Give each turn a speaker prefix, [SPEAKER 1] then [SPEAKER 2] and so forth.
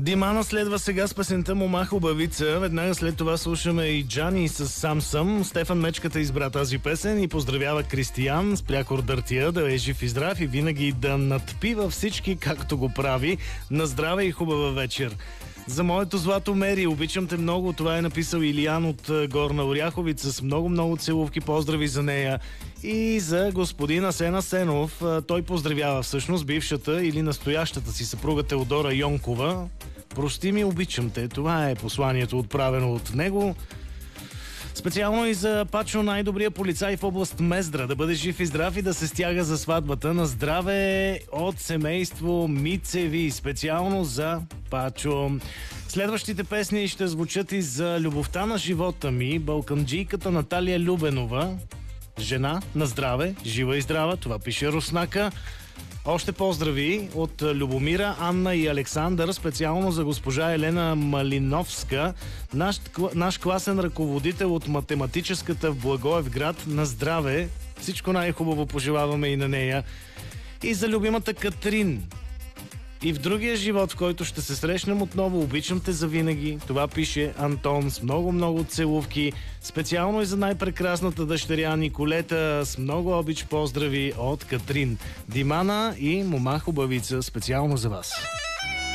[SPEAKER 1] Димана следва сега с песента "Мома хубавица". Веднага след това слушаме и Джани с "Сам съм". Стефан Мечката избра тази песен и поздравява Кристиян с прякор дъртия да е жив и здрав и винаги да надпива всички както го прави. На здраве и хубава вечер. За моето злато Мери, обичам те много. Това е написал Илиян от Горна Оряховица с много целувки. Поздрави за нея. И за господин Асен Асенов. Той поздравява всъщност бившата или настоящата си съпруга Теодора Йонкова. Прости ми, обичам те. Това е посланието, отправено от него. Специално и за Пачо, най-добрия полицай в област Мездра. Да бъде жив и здрав и да се стяга за сватбата. На здраве от семейство Мицеви. Специално за Пачо. Следващите песни ще звучат и за любовта на живота ми. Балканджийката Наталия Любенова. Жена, на здраве, жива и здрава. Това пише Руснака. Още поздрави от Любомира, Анна и Александър, специално за госпожа Елена Малиновска, наш класен ръководител от математическата в Благоевград. На здраве! Всичко най-хубаво пожелаваме и на нея. И за любимата Катрин. И в другия живот, в който ще се срещнем отново, обичам те завинаги. Това пише Антон с много целувки. Специално и за най-прекрасната дъщеря Николета с много обич поздрави от Катрин. Димана и "Мома хубавица" специално за вас.